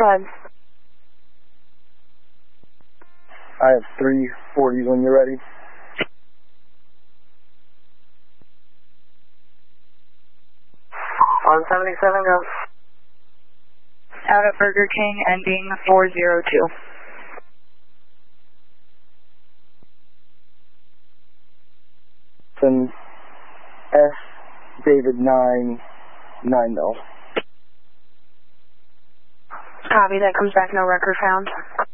Go ahead. I have 340s when you're ready. On 77, go. Out at Burger King, ending 402. Then S. David 9 mil. Copy, that comes back, no record found.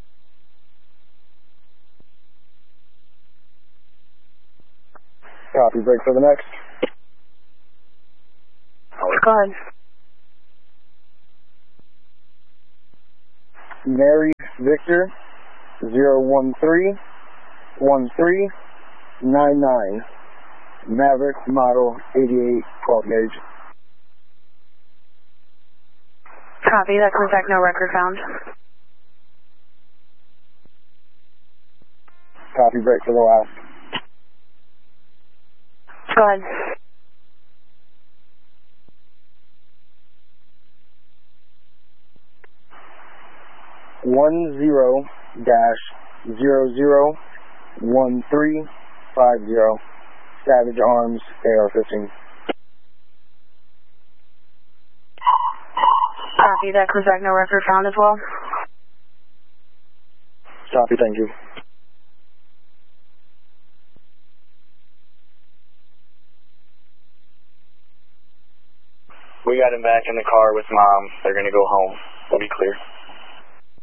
Copy, break for the next. Go ahead. Mary Victor 0131399. Maverick model 88 12 gauge. Copy, that comes back, no record found. Copy, break for the last. Go ahead. One 0-001350 Savage Arms AR-15. Copy, that comes back, no record found as well. Copy, thank you. We got him back in the car with Mom. They're going to go home. We'll be clear.